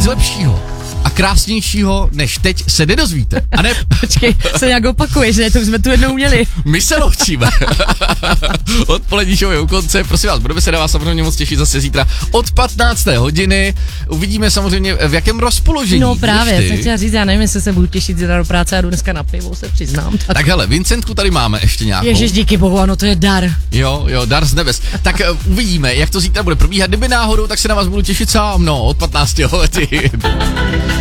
lepšího a krásnějšího než teď se nedozvíte. A ne... Počkej, se nějak opakuješ, ne? To už jsme tu jednou měli. My se loučíme. Odpolední show je u konce, prosím vás, budeme se na vás samozřejmě moc těšit zase zítra od 15. hodiny. Uvidíme samozřejmě v jakém rozpoložení. No právě, jsem chtěla říct, já nevím, jestli se budu těšit zítra do práce, já jdu dneska na pivo, se přiznám. Tak hele, Vincentku tady máme ještě nějakou. Ježiš, díky bohu, ano, to je dar. Jo, dar z nebes. Tak uvidíme, jak to zítra bude probíhat. Kdyby náhodou, tak se na vás budu těšit sám, no, od 15 hodin.